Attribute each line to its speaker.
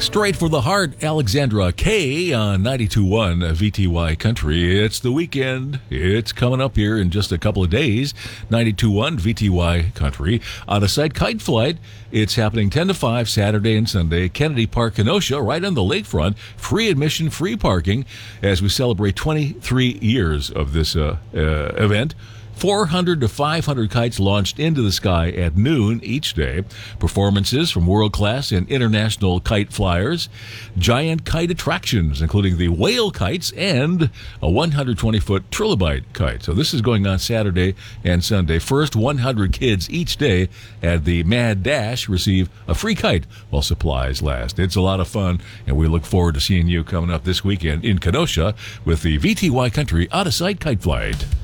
Speaker 1: Straight for the heart, Alexandra K on 92.1 VTY Country. It's the weekend. It's coming up here in just a couple of days. 92.1 VTY Country. On a site kite flight, it's happening 10 to 5 Saturday and Sunday. Kennedy Park, Kenosha, right on the lakefront. Free admission, free parking as we celebrate 23 years of this event. 400 to 500 kites launched into the sky at noon each day. Performances from world-class and international kite flyers. Giant kite attractions, including the whale kites and a 120-foot trilobite kite. So this is going on Saturday and Sunday. First 100 kids each day at the Mad Dash receive a free kite while supplies last. It's a lot of fun, and we look forward to seeing you coming up this weekend in Kenosha with the VTY Country Out-of-Sight Kite Flight.